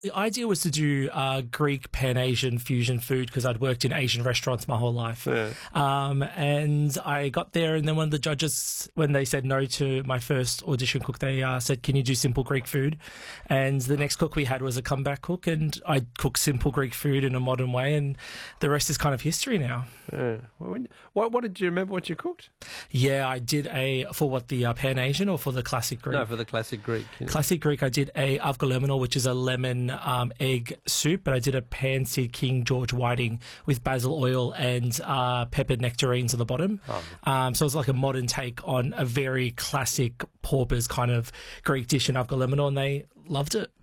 the idea was to do Greek Pan-Asian fusion food because I'd worked in Asian restaurants my whole life. Yeah. And I got there, and then one of the judges, when they said no to my first audition cook, they said, "Can you do simple Greek food?" And the next cook we had was a comeback cook, and I cooked simple Greek food in a modern way, and the rest is kind of history now. Yeah. What did you remember what you cooked? Yeah, I did for the Pan-Asian or for the classic Greek? No, for the classic Greek. You know. Classic Greek, I did a avgolemono, which is a lemon egg soup, but I did a pan-seared King George whiting with basil oil and peppered nectarines on the bottom. Oh. So it was like a modern take on a very classic paupers kind of Greek dish in avgolemono, and they loved it.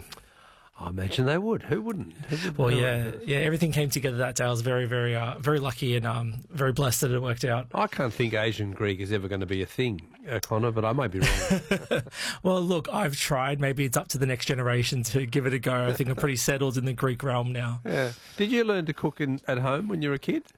I imagine they would. Who wouldn't? Well, yeah, everything came together that day. I was very, very, very lucky and very blessed that it worked out. I can't think Asian Greek is ever going to be a thing, Connor, but I might be wrong. Well, look, I've tried. Maybe it's up to the next generation to give it a go. I think I'm pretty settled in the Greek realm now. Yeah. Did you learn to cook at home when you were a kid?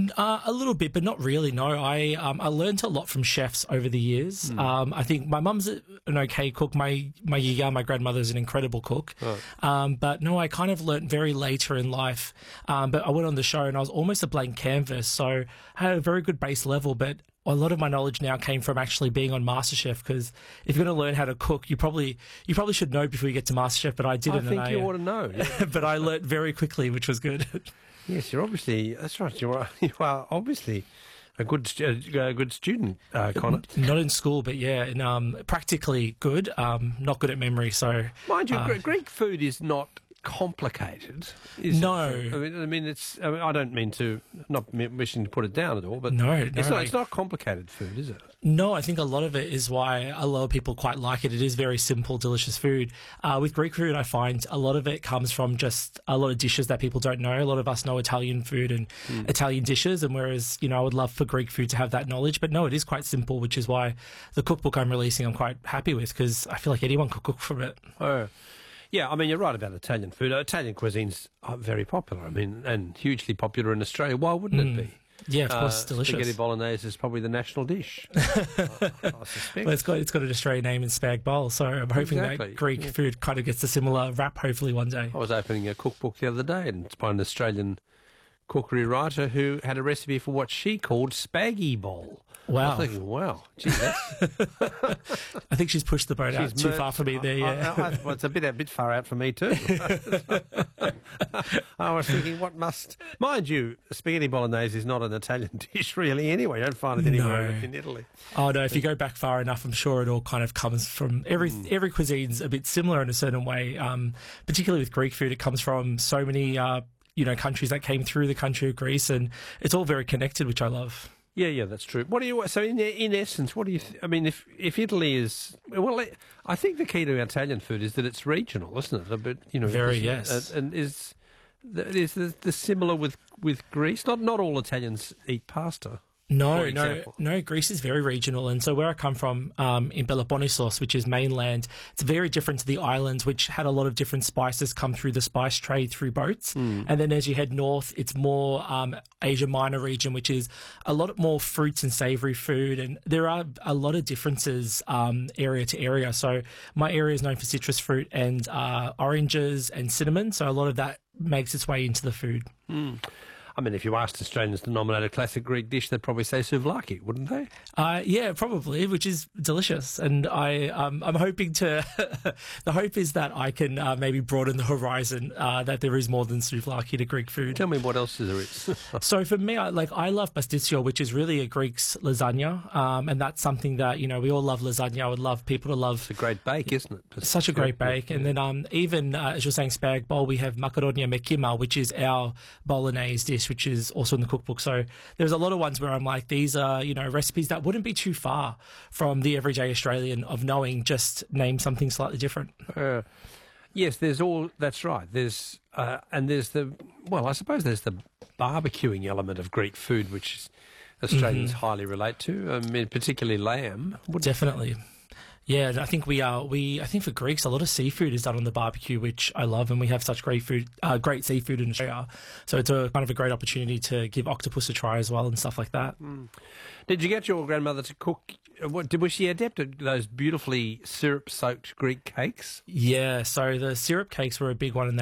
A little bit, but not really. No, I learned a lot from chefs over the years. I think my mum's an okay cook. My grandmother's an incredible cook. Right. But no, I kind of learnt very later in life. But I went on the show and I was almost a blank canvas. So I had a very good base level, but a lot of my knowledge now came from actually being on MasterChef, because if you're going to learn how to cook, you probably should know before you get to MasterChef, but I didn't. I think you ought to know. Yeah. But I learnt very quickly, which was good. Yes, you're obviously, that's right, you are obviously a good student, Connor. Not in school, but yeah, and practically good, not good at memory, so... Mind you, Greek food is not complicated, is No. it? I mean, I don't mean to, not wishing to put it down at all, but No, it's not complicated food, is it? No, I think a lot of it is why a lot of people quite like it. It is very simple, delicious food. With Greek food, I find a lot of it comes from just a lot of dishes that people don't know. A lot of us know Italian food and Italian dishes, and whereas, I would love for Greek food to have that knowledge, but no, it is quite simple, which is why the cookbook I'm releasing I'm quite happy with, because I feel like anyone could cook from it. Oh. Yeah, I mean, you're right about Italian food. Italian cuisine's very popular, I mean, and hugely popular in Australia. Why wouldn't it be? Yeah, of course, delicious. Spaghetti bolognese is probably the national dish, I suspect. Well, it's got an Australian name in spag bowl, so I'm hoping that Greek food kind of gets a similar rap, hopefully, one day. I was opening a cookbook the other day, and it's by an Australian cookery writer who had a recipe for what she called spaggy bowl. Wow. I was thinking, wow, gee, that's... I think she's pushed the boat out too far for me there, yeah. Well, it's a bit far out for me too. I was thinking, Mind you, spaghetti bolognese is not an Italian dish really anyway. You don't find it anywhere in Italy. Oh, no, if you go back far enough, I'm sure it all kind of comes from... Every cuisine's a bit similar in a certain way, particularly with Greek food. It comes from so many... countries that came through the country of Greece, and it's all very connected, which I love. Yeah, that's true. What do you? So, in essence, what do you? I mean, if Italy is I think the key to Italian food is that it's regional, isn't it? But very yes. And is the similar with Greece? Not all Italians eat pasta. No. Greece is very regional, and so where I come from, in Peloponnesos, which is mainland, it's very different to the islands, which had a lot of different spices come through the spice trade through boats. And then as you head north, it's more Asia Minor region, which is a lot more fruits and savoury food, and there are a lot of differences area to area. So my area is known for citrus fruit and oranges and cinnamon, so a lot of that makes its way into the food. I mean, if you asked Australians to nominate a classic Greek dish, they'd probably say souvlaki, wouldn't they? Yeah, probably, which is delicious. And I'm hoping to... the hope is that I can maybe broaden the horizon, that there is more than souvlaki to Greek food. Tell me what else there is. So for me, I love pastisio, which is really a Greek's lasagna. And that's something that, we all love lasagna. I would love people to love... It's a great bake, isn't it? Pastisio. Such a great bake. Yeah. And then even, as you're saying, spag bowl, we have macaronia me kima, which is our bolognese dish, which is also in the cookbook. So there's a lot of ones where I'm like, these are, recipes that wouldn't be too far from the everyday Australian of knowing, just name something slightly different. Yes, that's right. There's I suppose there's the barbecuing element of Greek food, which Australians highly relate to. I mean, particularly lamb. Definitely. Yeah, I think I think for Greeks, a lot of seafood is done on the barbecue, which I love, and we have such great seafood in Australia. So it's a kind of a great opportunity to give octopus a try as well and stuff like that. Did you get your grandmother to cook? Was she adept at those beautifully syrup-soaked Greek cakes? Yeah, so the syrup cakes were a big one in the